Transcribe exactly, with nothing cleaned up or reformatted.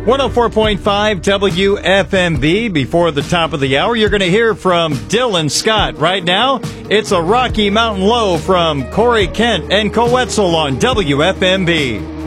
one oh four point five W F M B. Before the top of the hour, you're going to hear from Dylan Scott. Right now, it's a Rocky Mountain Low from Corey Kent and Coetzel on W F M B.